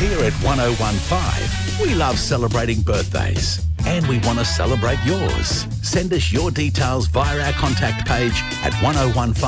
Here at 1015, we love celebrating birthdays and we want to celebrate yours. Send us your details via our contact page at 1015.